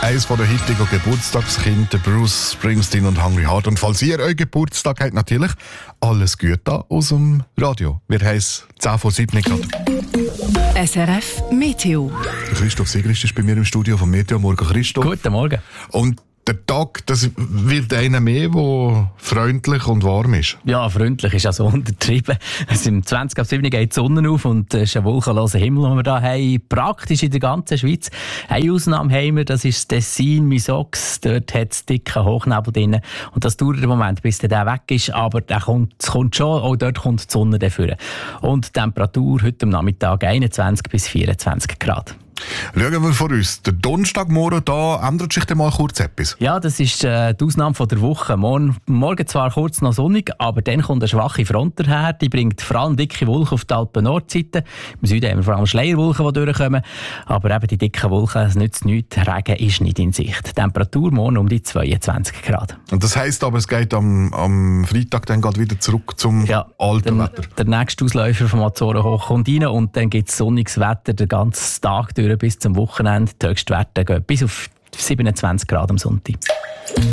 Eines der heutigen Geburtstagskinder, Bruce Springsteen und Hungry Heart. Und falls ihr euren Geburtstag habt, natürlich alles Gute aus dem Radio. Wir haben es 10 vor 7 gerade. SRF Meteo. Christoph Sigrist ist bei mir im Studio vom Meteo. Morgen, Christoph. Guten Morgen. Und der Tag, das wird einer mehr, der freundlich und warm ist. Ja, freundlich ist also untertrieben. Also im 20 ab 7 geht die Sonne auf und es ist ein wolkenloser Himmel, den wir hier haben. Praktisch in der ganzen Schweiz. Eine Ausnahme haben wir, das ist das Tessin, Misox. Dort hat es dicken Hochnebel drin. Und das dauert einen Moment, bis der weg ist. Aber es kommt schon, auch dort kommt die Sonne dafür. Und die Temperatur heute am Nachmittag 21 bis 24 Grad. Schauen wir vor uns. Der Donnerstagmorgen, da ändert sich dann mal kurz etwas. Ja, das ist die Ausnahme von der Woche. Morgen zwar kurz noch sonnig, aber dann kommt eine schwache Front daher. Die bringt vor allem dicke Wolken auf die Alpen-Nordseite. Im Süden haben wir vor allem Schleierwolken, die durchkommen. Aber eben die dicken Wolken, es nützt nichts. Regen ist nicht in Sicht. Die Temperatur morgen um die 22 Grad. Und das heisst aber, es geht am Freitag dann gerade wieder zurück zum alten Wetter. Der nächste Ausläufer vom Azorenhoch kommt rein und dann gibt es sonniges Wetter den ganzen Tag durch bis zum Wochenende. Die Höchstwerte gehen bis auf 27 Grad am Sonntag.